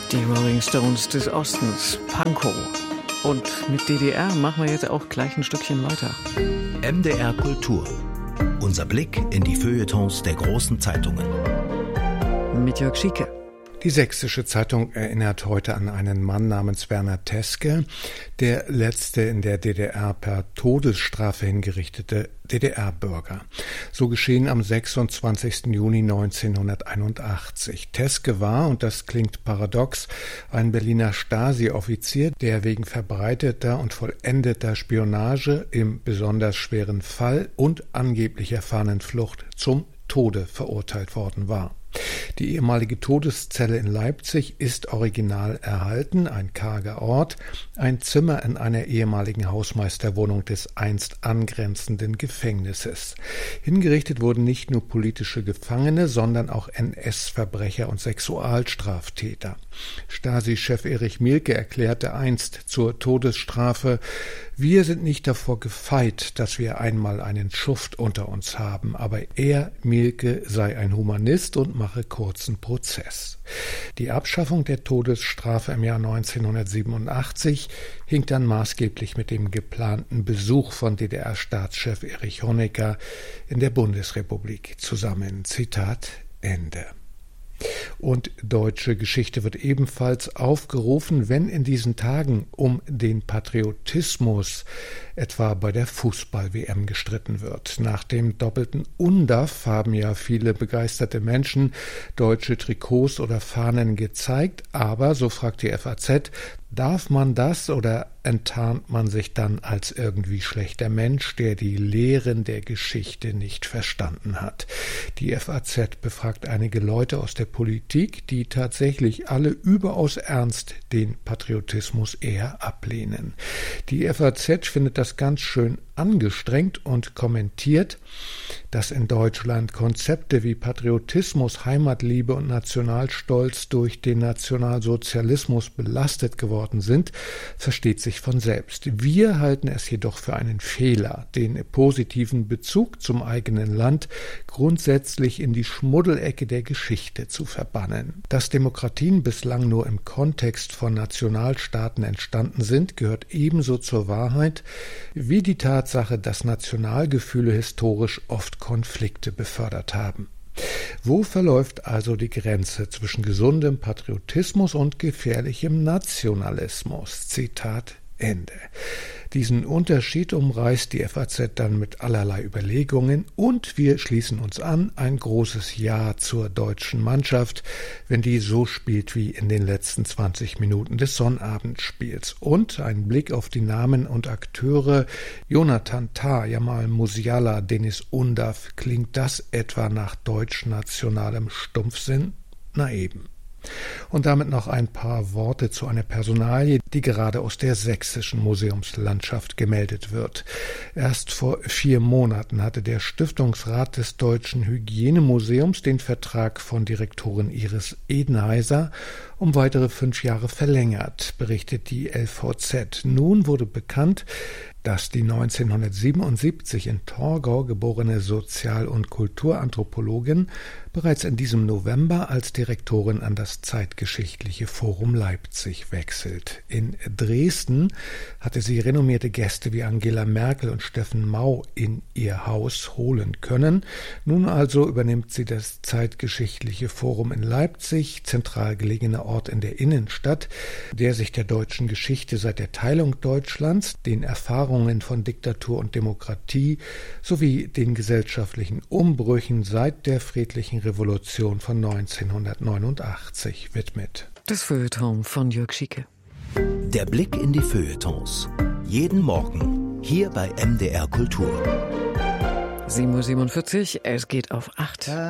Die Rolling Stones des Ostens, Pankow. Und mit DDR machen wir jetzt auch gleich ein Stückchen weiter. MDR Kultur. Unser Blick in die Feuilletons der großen Zeitungen. Mit Jörg Schieke. Die Sächsische Zeitung erinnert heute an einen Mann namens Werner Teske, der letzte in der DDR per Todesstrafe hingerichtete DDR-Bürger. So geschehen am 26. Juni 1981. Teske war, und das klingt paradox, ein Berliner Stasi-Offizier, der wegen verbreiteter und vollendeter Spionage im besonders schweren Fall und angeblicher Fahnenflucht zum Tode verurteilt worden war. Die ehemalige Todeszelle in Leipzig ist original erhalten, ein karger Ort, ein Zimmer in einer ehemaligen Hausmeisterwohnung des einst angrenzenden Gefängnisses. Hingerichtet wurden nicht nur politische Gefangene, sondern auch NS-Verbrecher und Sexualstraftäter. Stasi-Chef Erich Mielke erklärte einst zur Todesstrafe: Wir sind nicht davor gefeit, dass wir einmal einen Schuft unter uns haben, aber er, Mielke, sei ein Humanist und mache kurzen Prozess. Die Abschaffung der Todesstrafe im Jahr 1987 hing dann maßgeblich mit dem geplanten Besuch von DDR-Staatschef Erich Honecker in der Bundesrepublik zusammen. Zitat Ende. Und deutsche Geschichte wird ebenfalls aufgerufen, wenn in diesen Tagen um den Patriotismus etwa bei der Fußball-WM gestritten wird. Nach dem doppelten Undaff haben ja viele begeisterte Menschen deutsche Trikots oder Fahnen gezeigt, aber, so fragt die FAZ, darf man das oder enttarnt man sich dann als irgendwie schlechter Mensch, der die Lehren der Geschichte nicht verstanden hat? Die FAZ befragt einige Leute aus der Politik, die tatsächlich alle überaus ernst den Patriotismus eher ablehnen. Die FAZ findet das ganz schön angestrengt und kommentiert, dass in Deutschland Konzepte wie Patriotismus, Heimatliebe und Nationalstolz durch den Nationalsozialismus belastet geworden sind, versteht sich von selbst. Wir halten es jedoch für einen Fehler, den positiven Bezug zum eigenen Land grundsätzlich in die Schmuddelecke der Geschichte zu verbannen. Dass Demokratien bislang nur im Kontext von Nationalstaaten entstanden sind, gehört ebenso zur Wahrheit wie die Tatsache, dass Nationalgefühle historisch oft Konflikte befördert haben. Wo verläuft also die Grenze zwischen gesundem Patriotismus und gefährlichem Nationalismus? Zitat Ende. Diesen Unterschied umreißt die FAZ dann mit allerlei Überlegungen und wir schließen uns an, ein großes Ja zur deutschen Mannschaft, wenn die so spielt wie in den letzten 20 Minuten des Sonnabendspiels. Und ein Blick auf die Namen und Akteure: Jonathan Tah, Jamal Musiala, Deniz Undav. Klingt das etwa nach deutsch-nationalem Stumpfsinn? Na eben. Und damit noch ein paar Worte zu einer Personalie, die gerade aus der sächsischen Museumslandschaft gemeldet wird. Erst vor 4 Monaten hatte der Stiftungsrat des Deutschen Hygienemuseums den Vertrag von Direktorin Iris Edenheiser um weitere 5 Jahre verlängert, berichtet die LVZ. Nun wurde bekannt, dass die 1977 in Torgau geborene Sozial- und Kulturanthropologin bereits in diesem November als Direktorin an das Zeitgeschichtliche Forum Leipzig wechselt. In Dresden hatte sie renommierte Gäste wie Angela Merkel und Steffen Mau in ihr Haus holen können. Nun also übernimmt sie das Zeitgeschichtliche Forum in Leipzig, zentral gelegener Ort in der Innenstadt, der sich der deutschen Geschichte seit der Teilung Deutschlands, den Erfahrungen von Diktatur und Demokratie sowie den gesellschaftlichen Umbrüchen seit der friedlichen Revolution von 1989 widmet. Das Feuilleton von Jörg Schieke. Der Blick in die Feuilletons. Jeden Morgen hier bei MDR Kultur. 7:47 Uhr, es geht auf 8.